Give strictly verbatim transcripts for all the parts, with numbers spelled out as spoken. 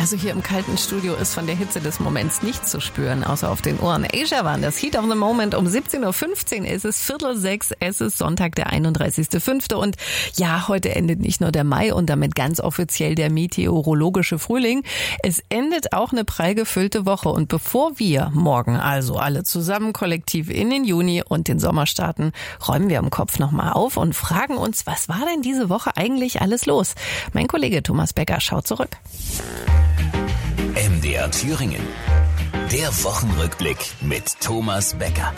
Also hier im kalten Studio ist von der Hitze des Moments nichts zu spüren, außer auf den Ohren. Asia One, das Heat of the Moment. Um siebzehn Uhr fünfzehn ist es, Viertel sechs, es ist Sonntag, der einunddreißigster fünfte Und ja, heute endet nicht nur der Mai und damit ganz offiziell der meteorologische Frühling. Es endet auch eine prall gefüllte Woche. Und bevor wir morgen also alle zusammen kollektiv in den Juni und den Sommer starten, räumen wir im Kopf nochmal auf und fragen uns, was war denn diese Woche eigentlich alles los? Mein Kollege Thomas Becker schaut zurück. M D R Thüringen. Der Wochenrückblick mit Thomas Becker.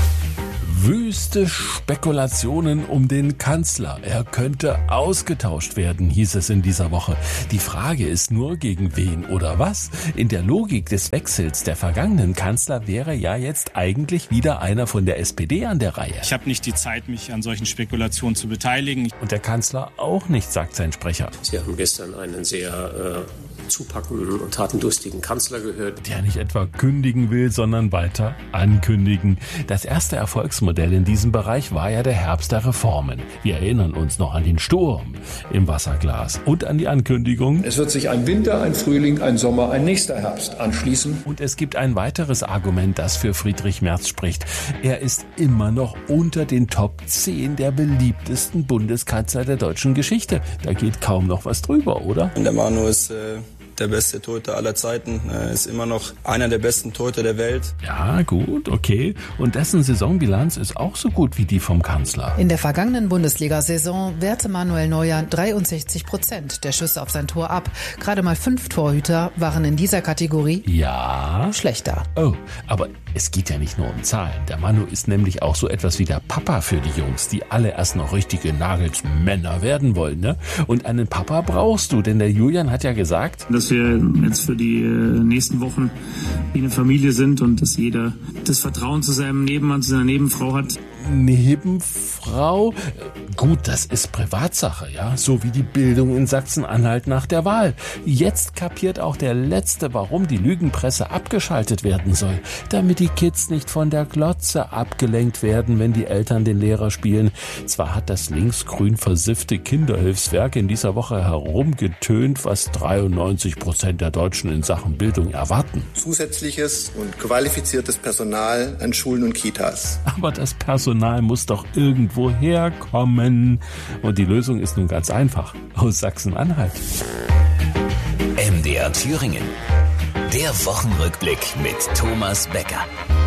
Wüste Spekulationen um den Kanzler. Er könnte ausgetauscht werden, hieß es in dieser Woche. Die Frage ist nur, gegen wen oder was? In der Logik des Wechsels der vergangenen Kanzler wäre ja jetzt eigentlich wieder einer von der S P D an der Reihe. Ich habe nicht die Zeit, mich an solchen Spekulationen zu beteiligen. Und der Kanzler auch nicht, sagt sein Sprecher. Sie haben gestern einen sehr äh, zupackenden und tatendurstigen Kanzler gehört. Der nicht etwa kündigen will, sondern weiter ankündigen. Das erste Erfolgsmodell in diesem Bereich war ja der Herbst der Reformen. Wir erinnern uns noch an den Sturm im Wasserglas und an die Ankündigung. Es wird sich ein Winter, ein Frühling, ein Sommer, ein nächster Herbst anschließen. Und es gibt ein weiteres Argument, das für Friedrich Merz spricht. Er ist immer noch unter den Top zehn der beliebtesten Bundeskanzler der deutschen Geschichte. Da geht kaum noch was drüber, oder? Der Manu ist äh der beste Torhüter aller Zeiten, er ist immer noch einer der besten Torhüter der Welt. Ja, gut, okay. Und dessen Saisonbilanz ist auch so gut wie die vom Kanzler. In der vergangenen Bundesliga-Saison wehrte Manuel Neuer dreiundsechzig Prozent der Schüsse auf sein Tor ab. Gerade mal fünf Torhüter waren in dieser Kategorie ja schlechter. Oh, aber es geht ja nicht nur um Zahlen. Der Manu ist nämlich auch so etwas wie der Papa für die Jungs, die alle erst noch richtige Nagelsmänner werden wollen, ne? Und einen Papa brauchst du, denn der Julian hat ja gesagt, Dass wir jetzt für die nächsten Wochen wie eine Familie sind und dass jeder das Vertrauen zu seinem Nebenmann, zu seiner Nebenfrau hat. Nebenfrau? Gut, das ist Privatsache, ja, so wie die Bildung in Sachsen-Anhalt nach der Wahl. Jetzt kapiert auch der Letzte, warum die Lügenpresse abgeschaltet werden soll, damit die Kids nicht von der Glotze abgelenkt werden, wenn die Eltern den Lehrer spielen. Zwar hat das linksgrün versiffte Kinderhilfswerk in dieser Woche herumgetönt, was dreiundneunzig Prozent der Deutschen in Sachen Bildung erwarten. Zusätzliches und qualifiziertes Personal an Schulen und Kitas. Aber das Personal muss doch irgendwo herkommen. Und die Lösung ist nun ganz einfach. Aus Sachsen-Anhalt. M D R Thüringen. Der Wochenrückblick mit Thomas Becker.